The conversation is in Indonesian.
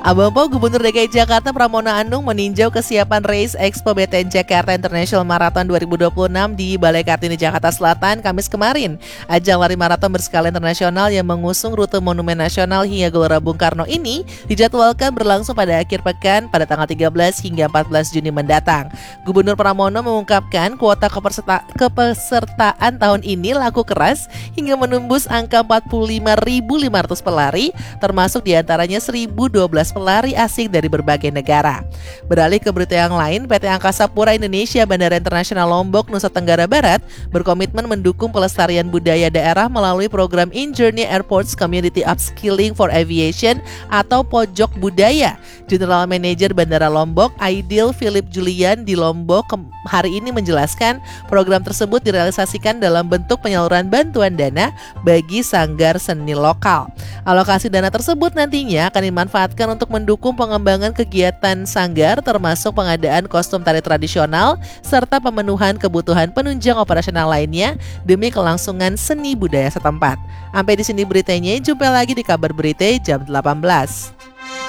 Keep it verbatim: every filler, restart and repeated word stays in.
Abang Po, Gubernur D K I Jakarta Pramono Anung meninjau kesiapan Race Expo B T N Jakarta International Marathon dua ribu dua puluh enam di Balai Kartini Jakarta Selatan Kamis kemarin. Ajang lari maraton berskala internasional yang mengusung rute Monumen Nasional hingga Gelora Bung Karno ini dijadwalkan berlangsung pada akhir pekan pada tanggal tiga belas hingga empat belas Juni mendatang. Gubernur Pramono mengungkapkan kuota kepeserta- kepesertaan tahun ini laku keras hingga menembus angka empat puluh lima ribu lima ratus pelari, termasuk diantaranya seribu dua belas pelari asing dari berbagai negara. Beralih ke berita yang lain, P T Angkasa Pura Indonesia Bandara Internasional Lombok, Nusa Tenggara Barat berkomitmen mendukung pelestarian budaya daerah melalui program In Journey Airports Community Upskilling for Aviation atau Pojok Budaya. General Manager Bandara Lombok, Aidil Philip Julian di Lombok hari ini menjelaskan program tersebut direalisasikan dalam bentuk penyaluran bantuan dana bagi sanggar seni lokal. Alokasi dana tersebut nantinya akan dimanfaatkan untuk mendukung pengembangan kegiatan sanggar termasuk pengadaan kostum tari tradisional serta pemenuhan kebutuhan penunjang operasional lainnya demi kelangsungan seni budaya setempat. Sampai di sini beritanya, jumpa lagi di kabar berita jam delapan belas.